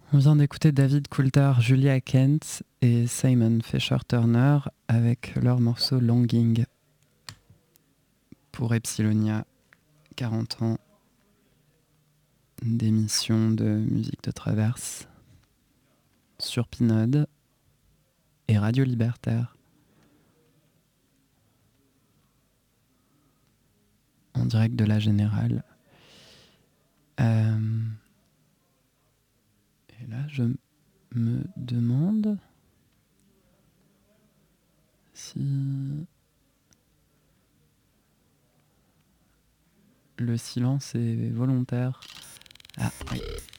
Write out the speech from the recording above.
On vient d'écouter David Coulter, Julia Kent et Simon Fisher-Turner avec leur morceau Longing pour Epsilonia, 40 ans d'émission de musique de traverse sur Pinode et Radio Libertaire. En direct de la Générale. Et là, je me demande si le silence est volontaire. Ah oui.